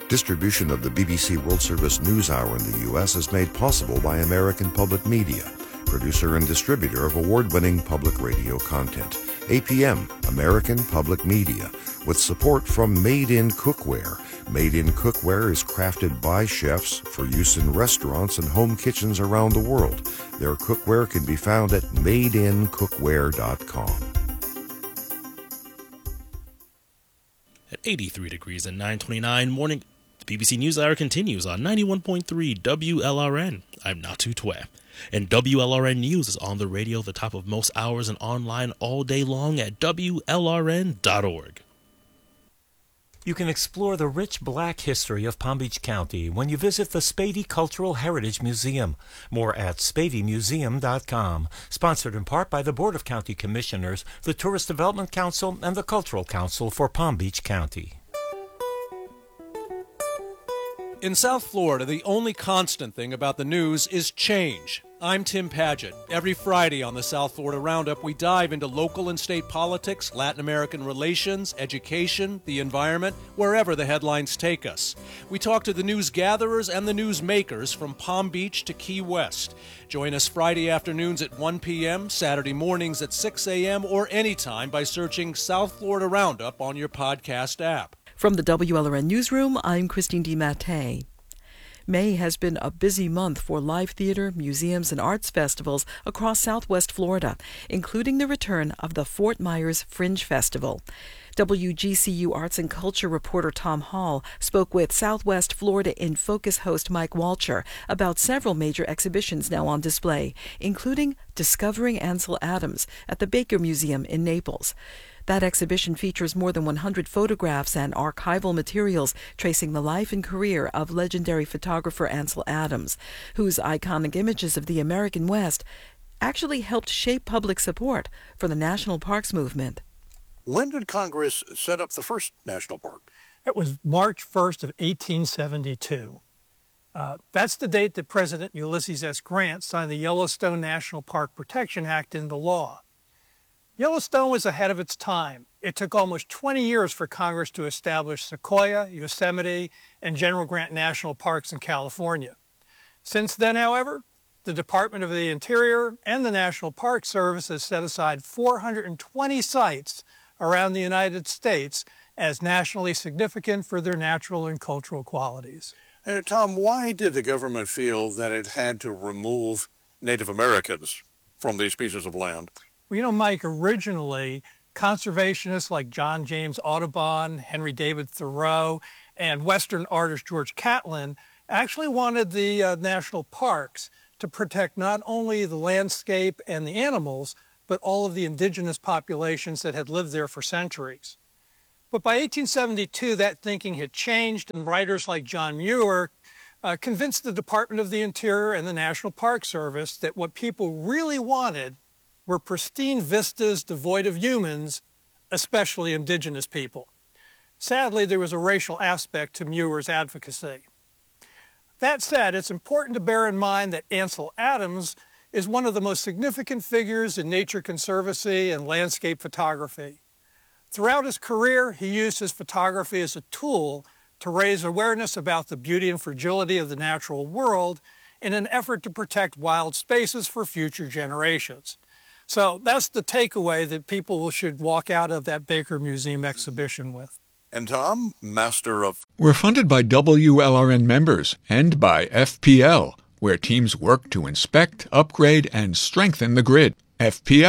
Distribution of the BBC World Service News Hour in the U.S. is made possible by American Public Media, producer and distributor of award-winning public radio content. APM, American Public Media, with support from Made in Cookware. Made in Cookware is crafted by chefs for use in restaurants and home kitchens around the world. Their cookware can be found at madeincookware.com. At 83 degrees and 9:29 morning, the BBC News Hour continues on 91.3 WLRN. I'm Natu Twe. And WLRN News is on the radio at the top of most hours and online all day long at WLRN.org. You can explore the rich black history of Palm Beach County when you visit the Spady Cultural Heritage Museum. More at SpadyMuseum.com. Sponsored in part by the Board of County Commissioners, the Tourist Development Council, and the Cultural Council for Palm Beach County. In South Florida, the only constant thing about the news is change. I'm Tim Padgett. Every Friday on the South Florida Roundup, we dive into local and state politics, Latin American relations, education, the environment, wherever the headlines take us. We talk to the news gatherers and the news makers from Palm Beach to Key West. Join us Friday afternoons at 1 p.m., Saturday mornings at 6 a.m., or anytime by searching South Florida Roundup on your podcast app. From the WLRN Newsroom, I'm Christine DiMattei. May has been a busy month for live theater, museums, and arts festivals across Southwest Florida, including the return of the Fort Myers Fringe Festival. WGCU Arts and Culture reporter Tom Hall spoke with Southwest Florida in Focus host Mike Walcher about several major exhibitions now on display, including Discovering Ansel Adams at the Baker Museum in Naples. That exhibition features more than 100 photographs and archival materials tracing the life and career of legendary photographer Ansel Adams, whose iconic images of the American West actually helped shape public support for the National Parks movement. When did Congress set up the first national park? It was March 1st of 1872. That's the date that President Ulysses S. Grant signed the Yellowstone National Park Protection Act into law. Yellowstone was ahead of its time. It took almost 20 years for Congress to establish Sequoia, Yosemite, and General Grant National Parks in California. Since then, however, the Department of the Interior and the National Park Service has set aside 420 sites around the United States as nationally significant for their natural and cultural qualities. Tom, why did the government feel that it had to remove Native Americans from these pieces of land? Well, you know, Mike, originally, conservationists like John James Audubon, Henry David Thoreau, and Western artist George Catlin actually wanted the national parks to protect not only the landscape and the animals, but all of the indigenous populations that had lived there for centuries. But by 1872, that thinking had changed, and writers like John Muir convinced the Department of the Interior and the National Park Service that what people really wanted were pristine vistas devoid of humans, especially indigenous people. Sadly, there was a racial aspect to Muir's advocacy. That said, it's important to bear in mind that Ansel Adams is one of the most significant figures in nature conservancy and landscape photography. Throughout his career, he used his photography as a tool to raise awareness about the beauty and fragility of the natural world in an effort to protect wild spaces for future generations. So that's the takeaway that people should walk out of that Baker Museum exhibition with. And Tom, master of... We're funded by WLRN members and by FPL, where teams work to inspect, upgrade, and strengthen the grid. FPL